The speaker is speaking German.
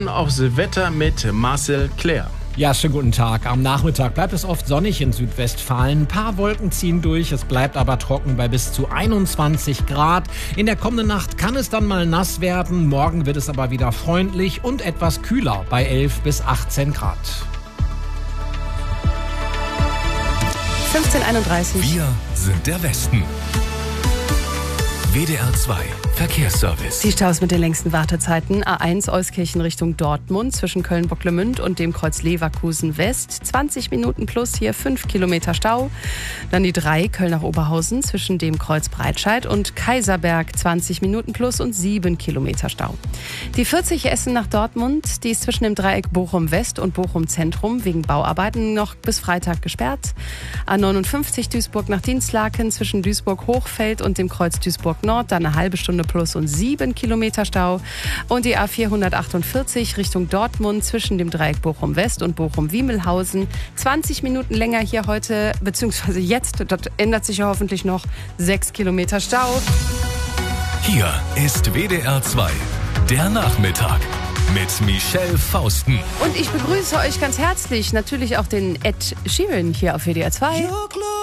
Aufs Wetter mit Marcel Claire. Ja, schönen guten Tag. Am Nachmittag bleibt es oft sonnig in Südwestfalen. Ein paar Wolken ziehen durch, es bleibt aber trocken bei bis zu 21 Grad. In der kommenden Nacht kann es dann mal nass werden. Morgen wird es aber wieder freundlich und etwas kühler bei 11 bis 18 Grad. 15:31. Wir sind der Westen. WDR 2 Verkehrsservice. Die Staus mit den längsten Wartezeiten. A1 Euskirchen Richtung Dortmund zwischen Köln-Bocklemünd und dem Kreuz Leverkusen West. 20 Minuten plus, hier 5 Kilometer Stau. Dann die 3 Köln nach Oberhausen zwischen dem Kreuz Breitscheid und Kaiserberg. 20 Minuten plus und 7 Kilometer Stau. Die 40 Essen nach Dortmund. Die ist zwischen dem Dreieck Bochum West und Bochum Zentrum wegen Bauarbeiten noch bis Freitag gesperrt. A59 Duisburg nach Dinslaken zwischen Duisburg Hochfeld und dem Kreuz Duisburg Nord, dann eine halbe Stunde plus und 7 Kilometer Stau. Und die A448 Richtung Dortmund zwischen dem Dreieck Bochum West und Bochum Wiemelhausen. 20 Minuten länger hier heute, beziehungsweise jetzt, das ändert sich ja hoffentlich noch, 6 Kilometer Stau. Hier ist WDR 2, der Nachmittag mit Michelle Fausten. Und ich begrüße euch ganz herzlich, natürlich auch den Ed Sheeran hier auf WDR 2.